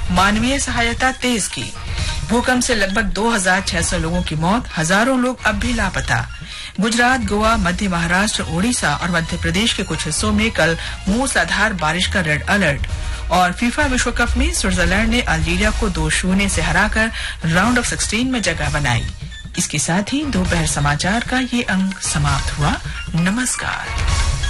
मानवीय सहायता तेज की। भूकंप से लगभग 2600 लोगों की मौत, हजारों लोग अब भी लापता। गुजरात, गोवा, मध्य महाराष्ट्र, ओडिशा और मध्य प्रदेश के कुछ हिस्सों में कल मूसलाधार बारिश का रेड अलर्ट। और फीफा विश्व कप में स्विट्जरलैंड ने अल्जीरिया को 2-0 से हराकर राउंड ऑफ 16 में जगह बनाई। इसके साथ ही दोपहर समाचार का ये अंक समाप्त हुआ। नमस्कार।